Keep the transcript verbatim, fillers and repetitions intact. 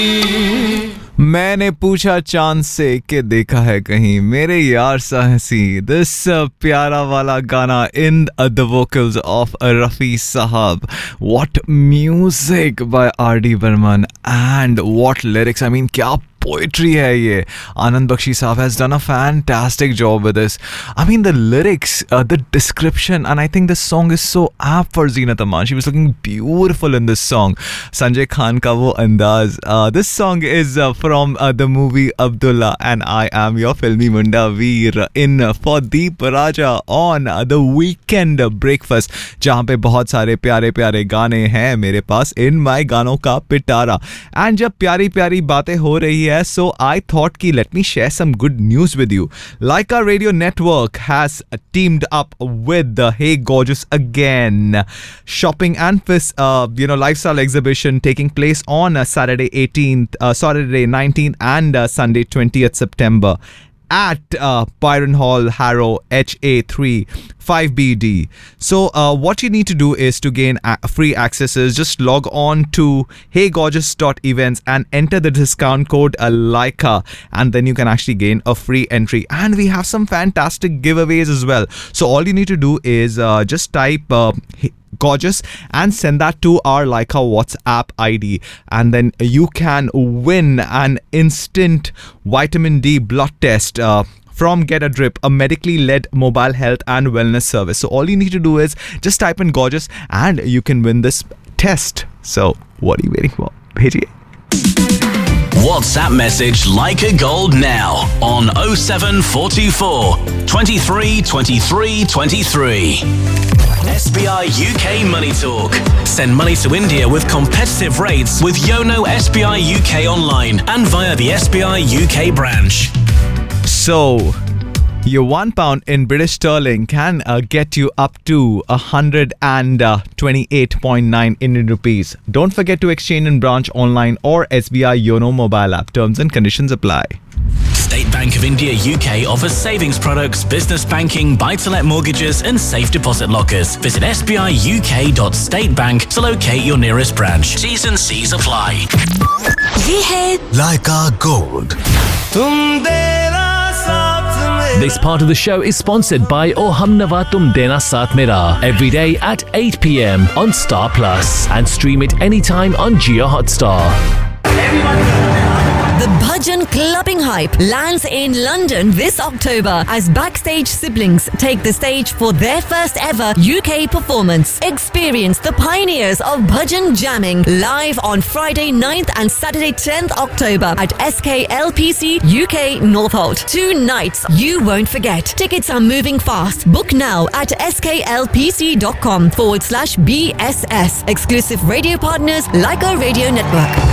मैंने पूछा चांद से कि देखा है कहीं मेरे यार सा हंसी. दिस प्यारा वाला गाना in the vocals of Rafi साहब. What music by R D Burman and what lyrics. I mean क्या poetry hai ye. Anand Bakshi Saab has done a fantastic job with this. I mean the lyrics, uh, the description, and I think this song is so apt for Zeenat Aman. She was looking beautiful in this song. Sanjay Khan ka wo andaz. Uh, this song is uh, from uh, the movie Abdullah, and I am your filmy munda veer in for Deep Raja on uh, the weekend breakfast, जहाँ पे बहुत सारे प्यारे प्यारे गाने हैं मेरे पास इन माई गानों का पिटारा. एंड जब प्यारी प्यारी बातें हो रही है, so I thought ki let me share some good news with you. Laika Radio Network has teamed up with the Hey Gorgeous again shopping and uh, you know lifestyle exhibition taking place on uh, Saturday eighteenth, uh, Saturday nineteenth and uh, Sunday twentieth September at uh, Byron Hall, Harrow, H A three five B D. So uh, what you need to do is to gain a- free accesses. Just log on to hey gorgeous dot events and enter the discount code uh, Laika, and then you can actually gain a free entry. And we have some fantastic giveaways as well. So all you need to do is uh, just type uh, Gorgeous and send that to our Laika WhatsApp I D, and then you can win an instant vitamin D blood test uh, from Get a Drip, a medically led mobile health and wellness service. So all you need to do is just type in Gorgeous and you can win this test. So what are you waiting for? Bhejiye. WhatsApp message Leica Gold now on oh seven four two four, twenty-three twenty-three twenty-three. S B I U K Money Talk. Send money to India with competitive rates with Yono S B I U K online and via the S B I U K branch. So, your one pound in British sterling can uh, get you up to one hundred twenty-eight point nine Indian rupees. Don't forget to exchange in branch, online or S B I Yono mobile app. Terms and conditions apply. State Bank of India U K offers savings products, business banking, buy-to-let mortgages and safe deposit lockers. Visit s b i u k dot state bank to locate your nearest branch. T's and C's apply. ये है Laika Gold. This part of the show is sponsored by Oh Humnava Tum Dena Saath Mera every day at eight p.m. on Star Plus and stream it anytime on Jio Hotstar. The Bhajan Clubbing Hype lands in London this October as Backstage siblings take the stage for their first ever U K performance. Experience the pioneers of Bhajan jamming live on Friday ninth and Saturday tenth October at S K L P C U K Northolt. Two nights you won't forget. Tickets are moving fast. Book now at sklpc.com forward slash BSS. Exclusive radio partners Laika Radio Network.